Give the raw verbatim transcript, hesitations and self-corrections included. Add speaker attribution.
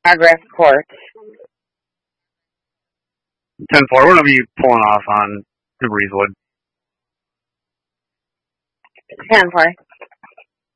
Speaker 1: Progress Court.
Speaker 2: ten four, we're going to be pulling off on the Breezewood.
Speaker 1: ten four.